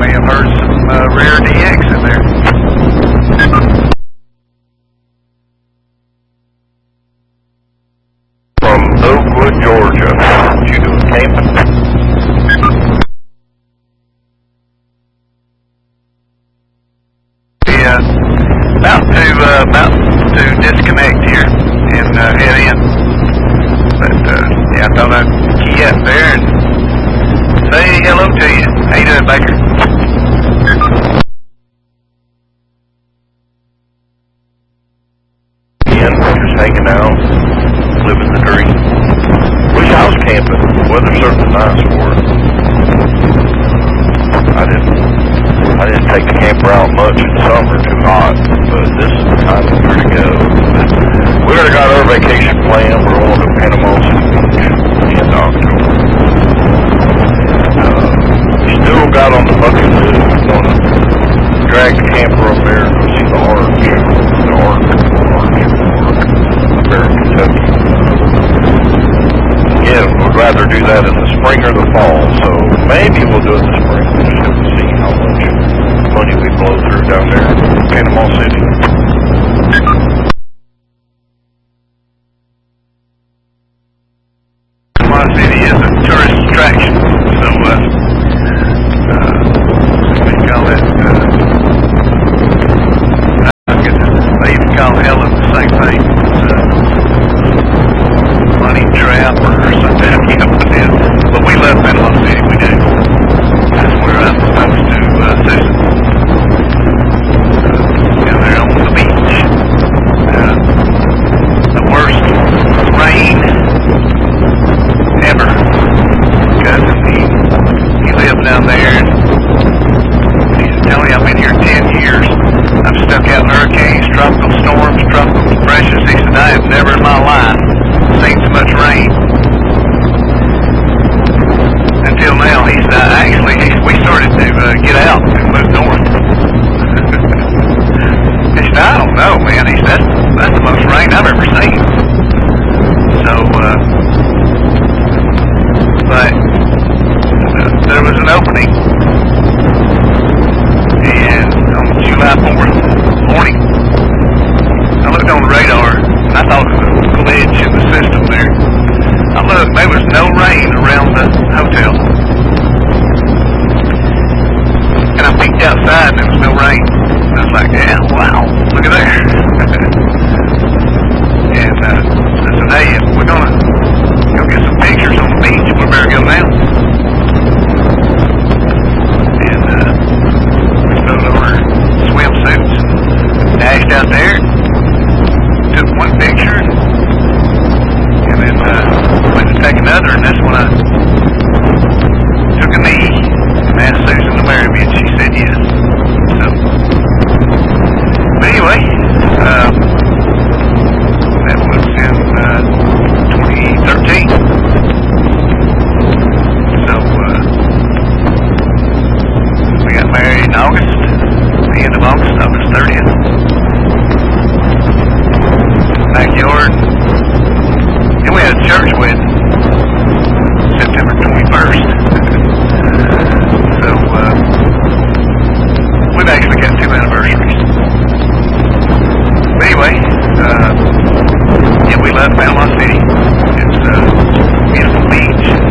may have heard some rare DX in there. From Oakwood, Georgia. What you doing, camping? Yeah, about to disconnect here and head in. But yeah, I thought I'd key up there and say hello to you. How you doing, Baker? Just hanging out, living the dream. Wish I was camping. The weather's certainly nice for it. I didn't take the camper out much in summer, too hot, but this is the time of year to go. We already got our vacation planned. We're going to Panama City Beach in October. Still got on the bucket list. We want to drag the camper up there and go see the arch up there in Kentucky. Again, we'd rather do that in the spring or the fall, so maybe we'll do it in the spring. We'll just have to see how much money we blow through down there in Panama City. Panama City is a tourist attraction, so what do you call it? They even call Helen the same thing. Money trap or something, you know what it is. But we love Panama City, we do. That's where I'm supposed to visit. Down there on the beach. The worst rain ever. Because he lived down there and he's telling me I've been here 10 years. I've stuck out in hurricanes, tropical storms, tropical depressions. He said, I have never in my life seen so much rain. Until now, he said, actually, we started to get out and move north. He said, I don't know, man. He said, that's the most rain I've ever seen. So, but there was an opening, and on July 4th morning, I looked on the radar, and I thought it was a glitch in the system there. I looked, there was no rain around the hotel. And I peeked outside, and there was no rain. And I was like, yeah, wow, look at there. And I said, hey, if we're going to go get some pictures on the beach, we better go now. And we put over swimsuits, dashed out there, took one picture, and then went to take another, and that's when I took a knee and asked Susan to marry me, and she said yes. So, but anyway, that was in 2013. So, we got married in August, the end of August, August 30th. Backyard. And we had a church wedding September 21st. So, we've actually got 2 anniversaries. But anyway, yeah, we love Panama City. It's a beautiful beach.